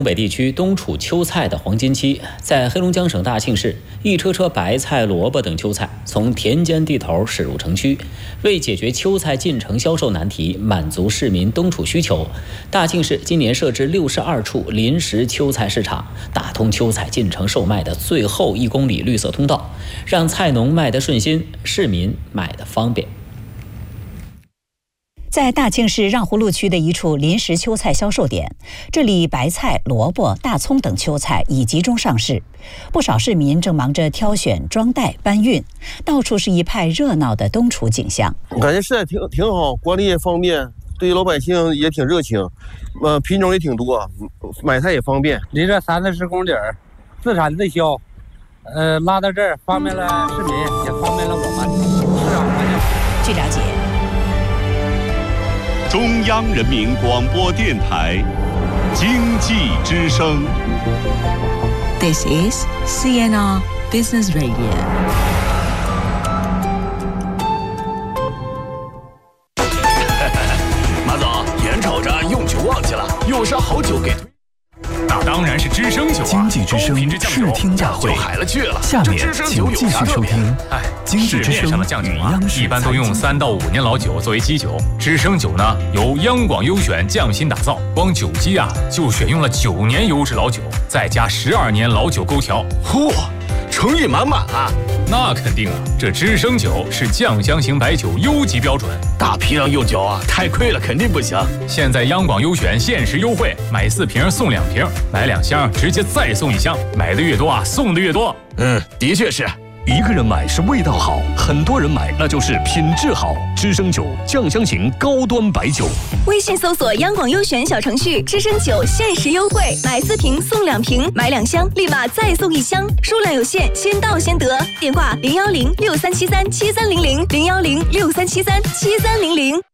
东北地区冬储秋菜的黄金期，在黑龙江省大庆市，一车车白菜、萝卜等秋菜从田间地头驶入城区。为解决秋菜进城销售难题，满足市民冬储需求，大庆市今年设置62处临时秋菜市场，打通秋菜进城售卖的最后1公里绿色通道，让菜农卖得顺心，市民买得方便。 在大庆市让湖路区的一处临时秋菜销售点，这里白菜、萝卜、大葱等秋菜已集中上市，不少市民正忙着挑选、装袋、搬运，到处是一派热闹的冬储景象。 我感觉实在挺好，管理也方便，对老百姓也挺热情，品种也挺多，买菜也方便。 离这30公里，自产自销，拉到这儿方便了市民，也方便了我们市场环境。 据了解， 中央人民广播电台经济之声。 This is CNR Business Radio. 马总，眼瞅着用酒旺季了，有啥好酒给？那当然是知声酒啊！ 经济之声视听大会， 海了去了。 下面请继续收听。经济之声上的酱酒啊，一般都用3到5年老酒作为基酒。知声酒呢，由央广优选匠心打造，光酒基啊就选用了9年优质老酒，再加12年老酒勾调。 嚯，诚意满满啊！ 那肯定啊，这知声酒是酱香型白酒优级标准， 大批量用酒啊，太亏了，肯定不行。 现在央广优选限时优惠，买4瓶送2瓶，买2箱直接再送1箱，买的越多啊，送的越多。 的确是。 一个人买是味道好，很多人买那就是品质好。知声酒酱香型高端白酒， 微信搜索央广优选小程序，知声酒限时优惠，买4瓶送2瓶，买2箱立马再送1箱，数量有限，先到先得。电话01063737300，01063737300。